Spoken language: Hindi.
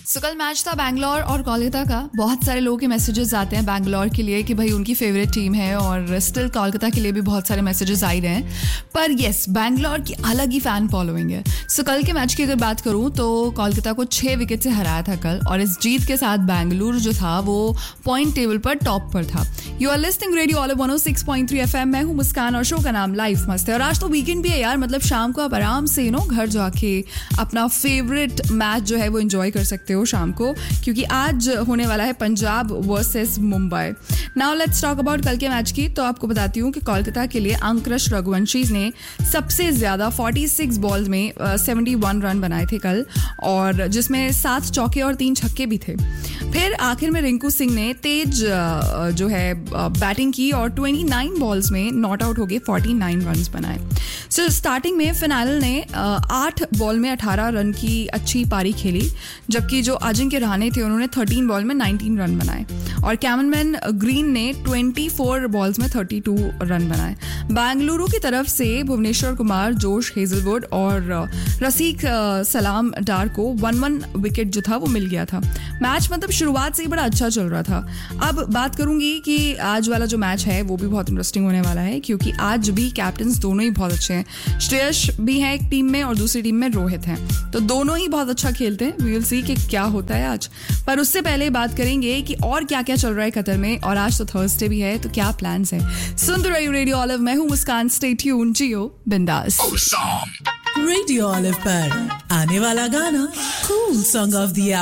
सो कल मैच था बैंगलोर और कोलकाता का। बहुत सारे लोगों के मैसेजेस आते हैं बैंगलोर के लिए कि भाई उनकी फेवरेट टीम है, और स्टिल कोलकाता के लिए भी बहुत सारे मैसेजेस आ ही रहे हैं। पर येस, बैंगलोर की अलग ही फैन फॉलोइंग है। सो कल के मैच की अगर बात करूं तो कोलकाता को 6 विकेट से हराया था कल, और इस जीत के साथ बैंगलोर जो था वो पॉइंट टेबल पर टॉप पर था। You are listening radio olive 106.3 FM। मैं हूं मुस्कान और शो का नाम लाइफ मस्त है। और आज तो वीकेंड भी है यार, मतलब शाम को आप आराम से घर जाके अपना फेवरेट मैच जो है वो एंजॉय कर सकते हो शाम को, क्योंकि आज होने वाला है Punjab versus Mumbai. Now let's talk about कल के मैच की। तो आपको बताती हूँ कि कोलकाता के लिए अंकुश रघुवंशी ने सबसे ज्यादा 46 बॉल्स में 71 रन बनाए थे कल, और जिसमें 7 चौके और 3 छक्के भी थे। फिर आखिर में रिंकू सिंह ने तेज जो है बैटिंग की और 29 बॉल्स में नॉट आउट हो गए, 49 रन बनाए। सो स्टार्टिंग में फिनाल ने 8 बॉल में 18 रन की अच्छी पारी खेली, जबकि जो अजिंक्य रहाणे थे उन्होंने 13 बॉल में 19 रन बनाए, और कैमरमैन ग्रीन ने 24 बॉल्स में 32 रन बनाए। बेंगलुरु की तरफ से भुवनेश्वर कुमार, जोश हेजलवुड और रसीक सलाम डार को 1-1 विकेट जो था वो मिल गया था। मैच मतलब शुरुआत से ही बड़ा अच्छा चल रहा था। अब बात करूंगी कि आज वाला जो मैच है वो भी बहुत इंटरेस्टिंग होने वाला है, क्योंकि आज भी कैप्टन्स दोनों ही बहुत अच्छे हैं। श्रेयस भी है एक टीम में और दूसरी टीम में रोहित हैं, तो दोनों ही बहुत अच्छा खेलते हैं। वी विल सी कि क्या होता है आज। पर उससे पहले बात करेंगे कि और क्या क्या चल रहा है कतर में, और आज तो थर्सडे भी है, तो क्या प्लान्स है। सुनते रहिए रेडियो ऑलिव। मैं हूं मुस्कान, स्टे ट्यून्ड, जियो बिंदास। रेडियो ऑलिव पर आने वाला गाना कूल सॉन्ग ऑफ द